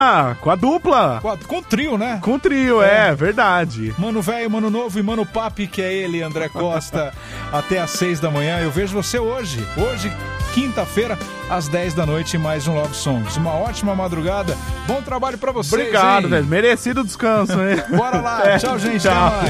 com a dupla. Com o trio, né? Com o trio, é verdade. Mano velho, mano novo e mano papi, que é ele, André Costa, até às 6 da manhã. Eu vejo você hoje, quinta-feira, às 10 da noite, em mais um Love Songs. Uma ótima madrugada, bom trabalho pra vocês. Obrigado, velho. Merecido descanso, hein? Bora lá, tchau, gente. Tchau.